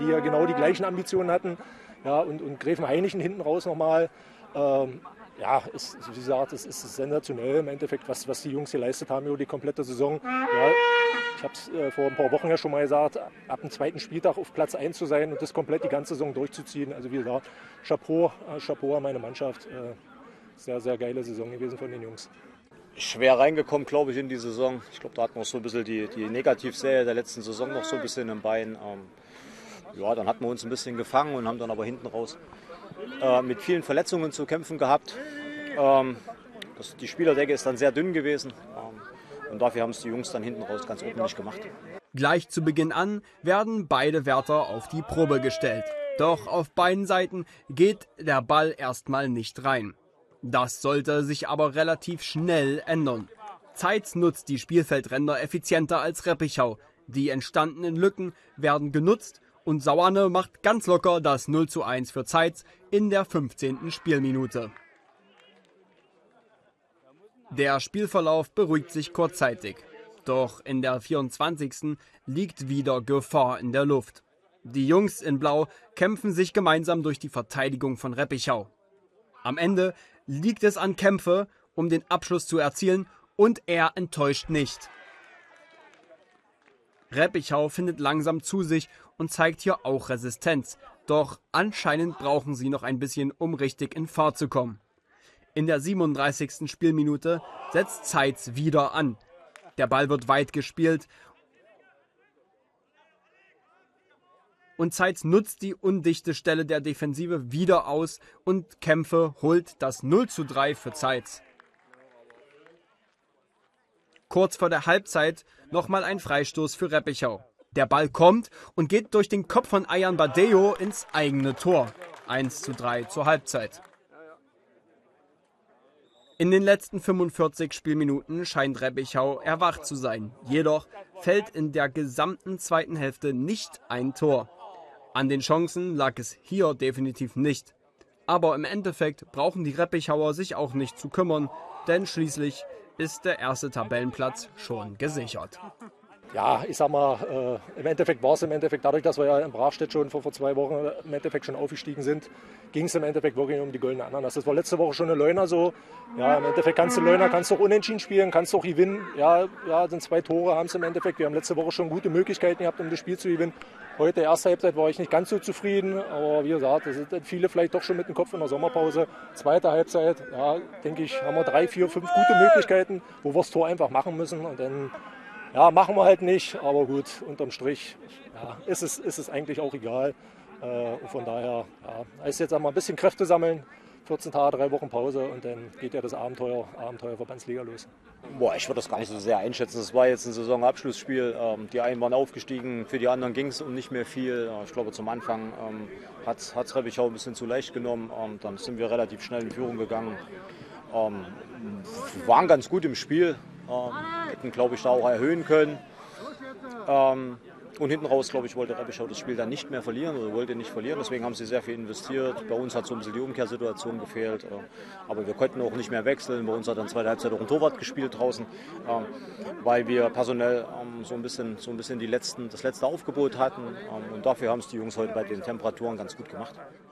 die ja genau die gleichen Ambitionen hatten. Ja, und Gräfenhainichen hinten raus nochmal. Ja, wie gesagt, es ist sensationell im Endeffekt, was die Jungs geleistet haben über die komplette Saison. Ja, ich habe es vor ein paar Wochen ja schon mal gesagt, ab dem zweiten Spieltag auf Platz 1 zu sein und das komplett die ganze Saison durchzuziehen. Also wie gesagt, Chapeau an meine Mannschaft. Sehr, sehr geile Saison gewesen von den Jungs. Schwer reingekommen, glaube ich, in die Saison. Ich glaube, da hatten wir so ein bisschen die Negativserie der letzten Saison noch so ein bisschen im Bein. Ja, dann hatten wir uns ein bisschen gefangen und haben dann aber hinten raus mit vielen Verletzungen zu kämpfen gehabt. Die Spielerdecke ist dann sehr dünn gewesen und dafür haben es die Jungs dann hinten raus ganz ordentlich gemacht. Gleich zu Beginn an werden beide Wärter auf die Probe gestellt. Doch auf beiden Seiten geht der Ball erstmal nicht rein. Das sollte sich aber relativ schnell ändern. Zeitz nutzt die Spielfeldränder effizienter als Reppichau. Die entstandenen Lücken werden genutzt und Sauerne macht ganz locker das 0:1 für Zeitz in der 15. Spielminute. Der Spielverlauf beruhigt sich kurzzeitig. Doch in der 24. liegt wieder Gefahr in der Luft. Die Jungs in Blau kämpfen sich gemeinsam durch die Verteidigung von Reppichau. Am Ende liegt es an Kämpfe, um den Abschluss zu erzielen, und er enttäuscht nicht. Reppichau findet langsam zu sich und zeigt hier auch Resistenz. Doch anscheinend brauchen sie noch ein bisschen, um richtig in Fahrt zu kommen. In der 37. Spielminute setzt Zeitz wieder an. Der Ball wird weit gespielt und Zeitz nutzt die undichte Stelle der Defensive wieder aus und Kämpfe holt das 0:3 für Zeitz. Kurz vor der Halbzeit nochmal ein Freistoß für Reppichau. Der Ball kommt und geht durch den Kopf von Ayan Badeo ins eigene Tor. 1:3 zur Halbzeit. In den letzten 45 Spielminuten scheint Reppichau erwacht zu sein. Jedoch fällt in der gesamten zweiten Hälfte nicht ein Tor. An den Chancen lag es hier definitiv nicht. Aber im Endeffekt brauchen die Reppichauer sich auch nicht zu kümmern, denn schließlich ist der erste Tabellenplatz schon gesichert. Ja, ich sag mal, im Endeffekt war es dadurch, dass wir ja in Brachstedt schon vor 2 Wochen im Endeffekt schon aufgestiegen sind, ging es im Endeffekt wirklich um die goldene Ananas. Das war letzte Woche schon eine Leuner so. Ja, im Endeffekt kannst du auch unentschieden spielen, kannst du auch gewinnen. Ja, sind 2 Tore haben es im Endeffekt. Wir haben letzte Woche schon gute Möglichkeiten gehabt, um das Spiel zu gewinnen. Heute, erste Halbzeit, war ich nicht ganz so zufrieden. Aber wie gesagt, das sind viele vielleicht doch schon mit dem Kopf in der Sommerpause. Zweite Halbzeit, ja, denke ich, haben wir 3, 4, 5 gute Möglichkeiten, wo wir das Tor einfach machen müssen. Und dann machen wir halt nicht, aber gut, unterm Strich ist es eigentlich auch egal. Von daher heißt jetzt einmal ein bisschen Kräfte sammeln, 14 Tage, 3 Wochen Pause und dann geht ja das Abenteuer Verbandsliga los. Ich würde das gar nicht so sehr einschätzen. Das war jetzt ein Saisonabschlussspiel. Die einen waren aufgestiegen, für die anderen ging es um nicht mehr viel. Ich glaube, zum Anfang hat es Reppichau ein bisschen zu leicht genommen. Dann sind wir relativ schnell in Führung gegangen. Waren ganz gut im Spiel. Hätten, glaube ich, da auch erhöhen können. Und hinten raus, glaube ich, wollte Reppichau das Spiel dann nicht mehr verlieren oder wollte nicht verlieren. Deswegen haben sie sehr viel investiert. Bei uns hat so ein bisschen die Umkehrsituation gefehlt. Aber wir konnten auch nicht mehr wechseln. Bei uns hat dann zweite Halbzeit auch ein Torwart gespielt draußen, weil wir personell so ein bisschen das letzte Aufgebot hatten. Und dafür haben es die Jungs heute bei den Temperaturen ganz gut gemacht.